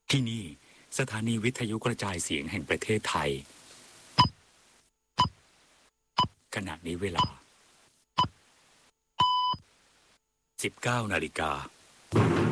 ที่นี่สถานีวิทยุกระจายเสียงแห่งประเทศไทยขณะนี้เวลา 19 นาฬิกา